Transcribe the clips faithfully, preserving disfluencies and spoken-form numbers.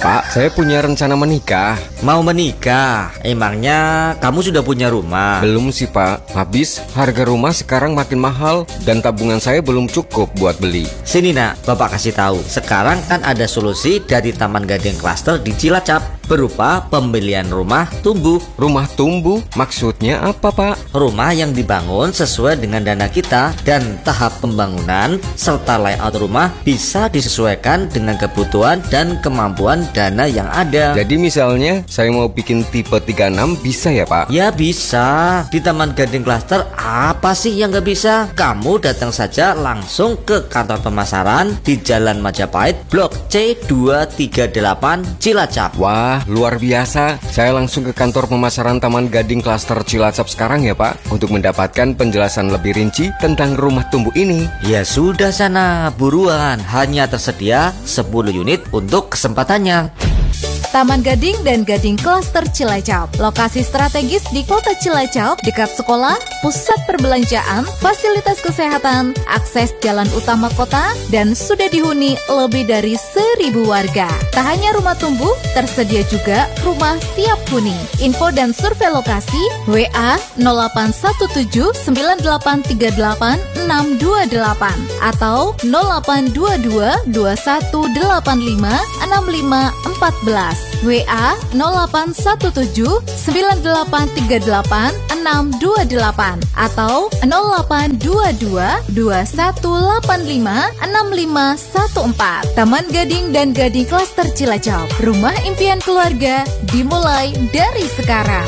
Pak, saya punya rencana menikah. Mau menikah? Emangnya kamu sudah punya rumah? Belum sih Pak, habis harga rumah sekarang makin mahal dan tabungan saya belum cukup buat beli. Sini nak, Bapak kasih tahu. Sekarang kan ada solusi dari Taman Gading Cluster di Cilacap berupa pembelian rumah tumbuh. Rumah tumbuh? Maksudnya apa Pak? Rumah yang dibangun sesuai dengan dana kita dan tahap pembangunan serta layout rumah bisa disesuaikan dengan kebutuhan dan kemampuan dana yang ada. Jadi misalnya saya mau bikin tipe tiga puluh enam bisa ya Pak? Ya bisa. Di Taman Gading Cluster apa sih yang gak bisa? Kamu datang saja langsung ke kantor pemasaran di Jalan Majapahit Blok C dua tiga delapan Cilacap. Wah, luar biasa. Saya langsung ke kantor pemasaran Taman Gading Cluster Cilacap sekarang ya Pak, untuk mendapatkan penjelasan lebih rinci tentang rumah tumbuh ini. Ya sudah sana, buruan. Hanya tersedia sepuluh unit untuk kesempatannya. Taman Gading dan Gading Cluster Cilacap. Lokasi strategis di kota Cilacap, dekat sekolah, pusat perbelanjaan, fasilitas kesehatan, akses jalan utama kota, dan sudah dihuni lebih dari seribu warga. Tak hanya rumah tumbuh, tersedia juga rumah siap huni. Info dan survei lokasi W A nol delapan satu tujuh sembilan delapan tiga delapan enam dua delapan atau nol delapan dua dua dua satu delapan lima enam lima empat belas. W A nol delapan satu tujuh sembilan delapan tiga delapan enam dua delapan atau nol delapan dua dua dua satu delapan lima enam lima satu empat. Taman Gading dan Gading Cluster Cilacap. Rumah impian keluarga dimulai dari sekarang.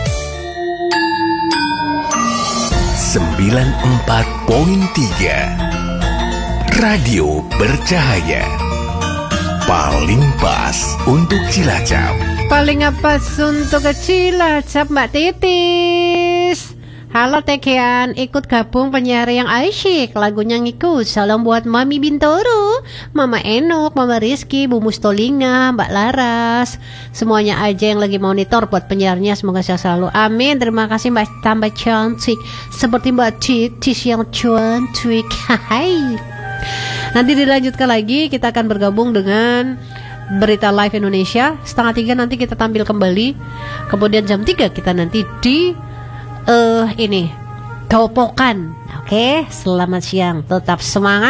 sembilan puluh empat koma tiga Radio Bercahaya. Paling pas untuk Cilacap. Paling pas untuk ke Cilacap, Mbak Titis. Halo Tekian, ikut gabung penyiar yang asyik. Lagunya ngikut. Salam buat Mami Bintoro, Mama Enok, Mama Rizky, Bu Mustolina, Mbak Laras. Semuanya aja yang lagi monitor buat penyiarnya. Semoga sehat selalu. Amin. Terima kasih Mbak, tambah cantik seperti Mbak Titis yang cantik. Hai. Nanti dilanjutkan lagi, kita akan bergabung dengan Berita Live Indonesia. Setengah tiga nanti kita tampil kembali. Kemudian jam tiga kita nanti di uh, ini Topokan. Oke, selamat siang. Tetap semangat.